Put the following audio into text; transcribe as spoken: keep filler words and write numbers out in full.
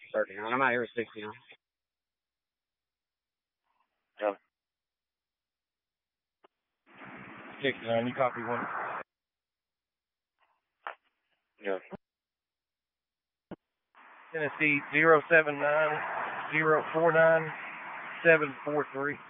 thirty-nine. I'm out here at sixty-nine. Yeah. sixty-nine, you copy one? Yeah. Tennessee zero seven nine zero four nine seven four three.